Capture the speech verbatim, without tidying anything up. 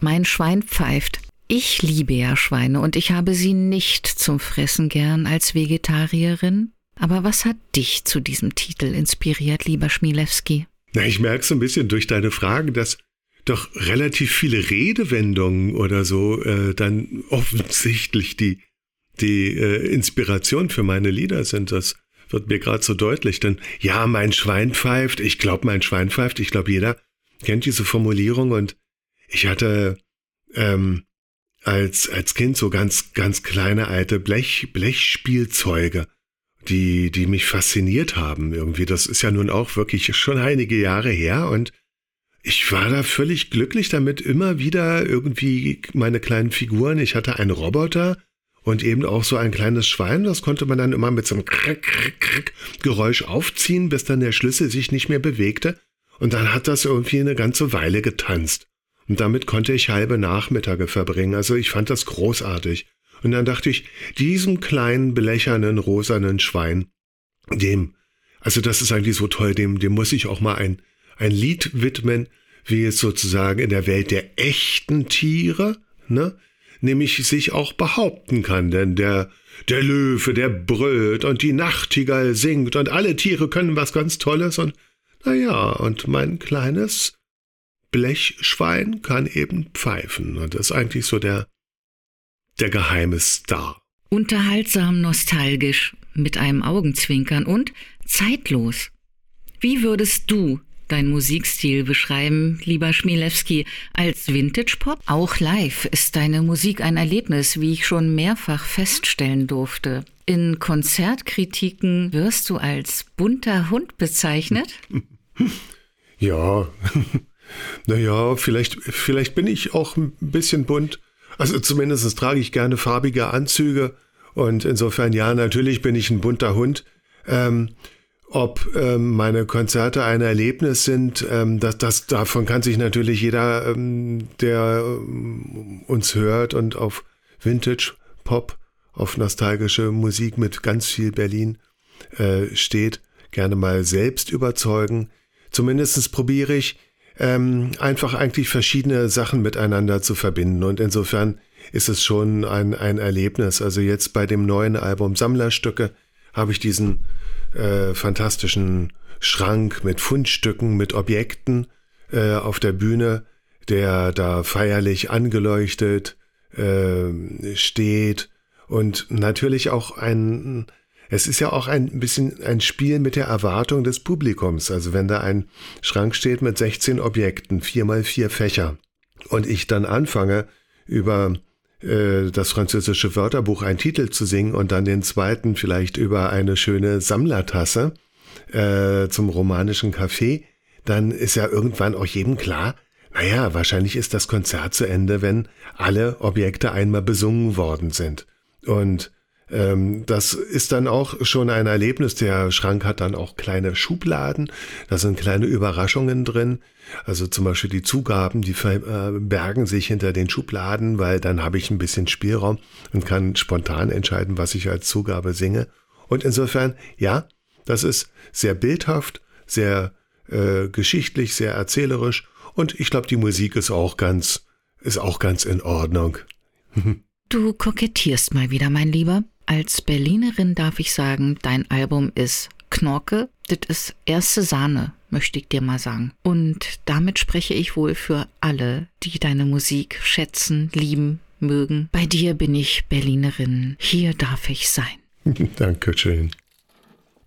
Mein Schwein pfeift. Ich liebe ja Schweine und ich habe sie nicht zum Fressen gern als Vegetarierin. Aber was hat dich zu diesem Titel inspiriert, lieber Chmielewski? Na, ich merke so ein bisschen durch deine Frage, dass doch relativ viele Redewendungen oder so äh, dann offensichtlich die, die äh, Inspiration für meine Lieder sind. Das wird mir gerade so deutlich. Denn ja, mein Schwein pfeift, ich glaube, mein Schwein pfeift. Ich glaube, jeder kennt diese Formulierung. Und ich hatte ähm, als, als Kind so ganz, ganz kleine alte Blech, Blechspielzeuge, die, die mich fasziniert haben irgendwie. Das ist ja nun auch wirklich schon einige Jahre her und ich war da völlig glücklich damit, immer wieder irgendwie meine kleinen Figuren. Ich hatte einen Roboter und eben auch so ein kleines Schwein, das konnte man dann immer mit so einem Krack, Krack, Krack Geräusch aufziehen, bis dann der Schlüssel sich nicht mehr bewegte und dann hat das irgendwie eine ganze Weile getanzt. Und damit konnte ich halbe Nachmittage verbringen. Also ich fand das großartig. Und dann dachte ich, diesem kleinen, blechernen, rosanen Schwein, dem, also das ist eigentlich so toll, dem, dem muss ich auch mal ein, ein Lied widmen, wie es sozusagen in der Welt der echten Tiere, ne, nämlich sich auch behaupten kann. Denn der, der Löwe, der brüllt und die Nachtigall singt und alle Tiere können was ganz Tolles und, naja, und mein kleines Blechschwein kann eben pfeifen. Und das ist eigentlich so der Der geheime Star. Unterhaltsam, nostalgisch, mit einem Augenzwinkern und zeitlos. Wie würdest du deinen Musikstil beschreiben, lieber Chmielewski? Als Vintage-Pop? Auch live ist deine Musik ein Erlebnis, wie ich schon mehrfach feststellen durfte. In Konzertkritiken wirst du als bunter Hund bezeichnet? Ja, naja, vielleicht, vielleicht bin ich auch ein bisschen bunt. Also zumindest trage ich gerne farbige Anzüge und insofern ja, natürlich bin ich ein bunter Hund. Ähm, ob ähm, meine Konzerte ein Erlebnis sind, ähm, das, das, davon kann sich natürlich jeder, ähm, der ähm, uns hört und auf Vintage Pop, auf nostalgische Musik mit ganz viel Berlin äh, steht, gerne mal selbst überzeugen. Zumindest probiere ich, Ähm, einfach eigentlich verschiedene Sachen miteinander zu verbinden und insofern ist es schon ein, ein Erlebnis. Also jetzt bei dem neuen Album Sammlerstücke habe ich diesen äh, fantastischen Schrank mit Fundstücken, mit Objekten äh, auf der Bühne, der da feierlich angeleuchtet äh, steht und natürlich auch ein Es ist ja auch ein bisschen ein Spiel mit der Erwartung des Publikums. Also wenn da ein Schrank steht mit sechzehn Objekten, vier mal vier Fächer und ich dann anfange, über äh, das französische Wörterbuch einen Titel zu singen und dann den zweiten vielleicht über eine schöne Sammlertasse äh, zum romanischen Café, dann ist ja irgendwann auch jedem klar, naja, wahrscheinlich ist das Konzert zu Ende, wenn alle Objekte einmal besungen worden sind. Und das ist dann auch schon ein Erlebnis. Der Schrank hat dann auch kleine Schubladen, da sind kleine Überraschungen drin. Also zum Beispiel die Zugaben, die verbergen sich hinter den Schubladen, weil dann habe ich ein bisschen Spielraum und kann spontan entscheiden, was ich als Zugabe singe. Und insofern, ja, das ist sehr bildhaft, sehr äh, geschichtlich, sehr erzählerisch und ich glaube, die Musik ist auch ganz, ist auch ganz in Ordnung. Du kokettierst mal wieder, mein Lieber. Als Berlinerin darf ich sagen, dein Album ist Knorke, das ist erste Sahne, möchte ich dir mal sagen. Und damit spreche ich wohl für alle, die deine Musik schätzen, lieben, mögen. Bei dir bin ich Berlinerin, hier darf ich sein. Dankeschön.